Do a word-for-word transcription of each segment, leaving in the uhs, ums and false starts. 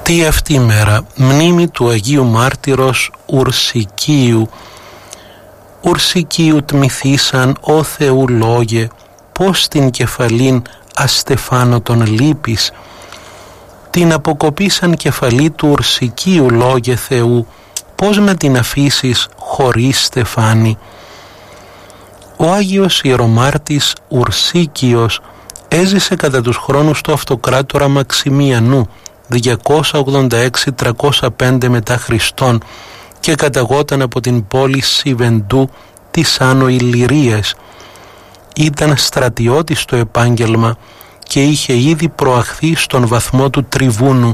Τι αυτή η μέρα, μνήμη του Αγίου Μάρτυρος Ουρσικίου. Ουρσικίου τμηθήσαν, ο Θεού λόγε, πως την κεφαλήν αστεφάνω τον λύπης. Την αποκοπήσαν κεφαλή του Ουρσικίου λόγε Θεού, πως με την αφήσεις χωρίς στεφάνι. Ο Άγιος Ιερομάρτης Ουρσίκιος έζησε κατά τους χρόνους του αυτοκράτορα Μαξιμιανού διακόσια ογδόντα έξι με τριακόσια πέντε μετά Χριστόν και καταγόταν από την πόλη Σιβεντού της Άνω Ηλυρίας. Ήταν στρατιώτης στο επάγγελμα και είχε ήδη προαχθεί στον βαθμό του τριβούνου.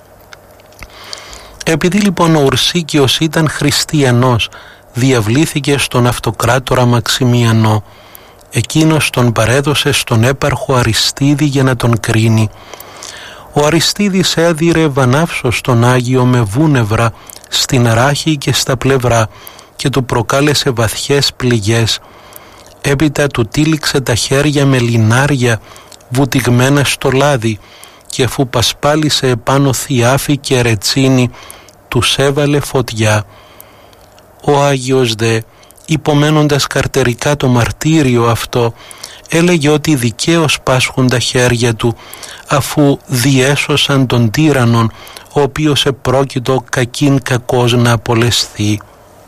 Επειδή λοιπόν ο Ουρσίκιος ήταν χριστιανός, διαβλήθηκε στον αυτοκράτορα Μαξιμιανό. Εκείνος τον παρέδωσε στον έπαρχο Αριστίδη για να τον κρίνει. Ο Αριστίδης έδιρε βανάυσος στον Άγιο με βούνευρα στην ράχη και στα πλευρά και του προκάλεσε βαθιές πληγές. Έπειτα του τύλιξε τα χέρια με λινάρια βουτυγμένα στο λάδι και αφού πασπάλισε επάνω θιάφη και ρετσίνη τους έβαλε φωτιά. Ο Άγιος δε, υπομένοντας καρτερικά το μαρτύριο αυτό, έλεγε ότι δικαίως πάσχουν τα χέρια του, αφού διέσωσαν τον τύραννον, ο οποίος επρόκειτο κακήν κακός να απολεσθεί.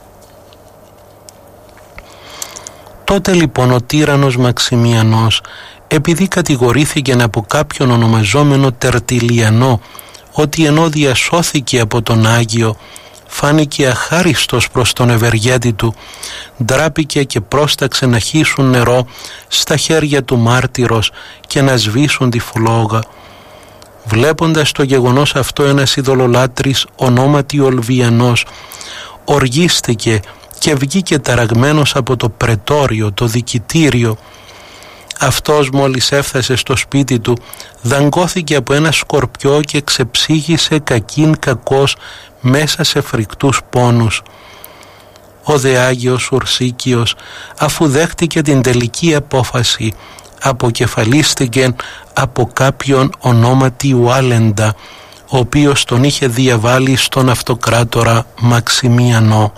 Τότε λοιπόν ο τύραννος Μαξιμιανός, επειδή κατηγορήθηκε από κάποιον ονομαζόμενο Τερτιλιανό, ότι ενώ διασώθηκε από τον Άγιο, φάνηκε αχάριστος προς τον ευεργέτη του, ντράπηκε και πρόσταξε να χύσουν νερό στα χέρια του μάρτυρος και να σβήσουν τη φλόγα. Βλέποντας το γεγονός αυτό, ένας ειδωλολάτρης ονόματι Ολβιανός οργίστηκε και βγήκε ταραγμένος από το πρετόριο, το δικητήριο. Αυτός μόλις έφτασε στο σπίτι του, δαγκώθηκε από ένα σκορπιό και ξεψύχησε κακήν κακός μέσα σε φρικτούς πόνους. Ο δε Άγιος Ουρσίκιος, αφού δέχτηκε την τελική απόφαση, αποκεφαλίστηκε από κάποιον ονόματι Ουάλεντα, ο οποίος τον είχε διαβάλει στον αυτοκράτορα Μαξιμιανό.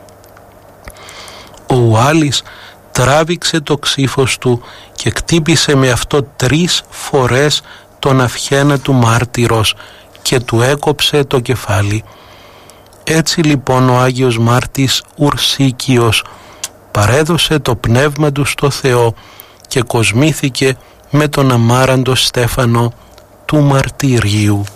Ο Ουάλης τράβηξε το ξύφος του και κτύπησε με αυτό τρεις φορές τον αυχένα του μάρτυρος και του έκοψε το κεφάλι. Έτσι λοιπόν ο Άγιος Μάρτης Ουρσίκιος παρέδωσε το πνεύμα του στο Θεό και κοσμήθηκε με τον αμάραντο στέφανο του μαρτύριου.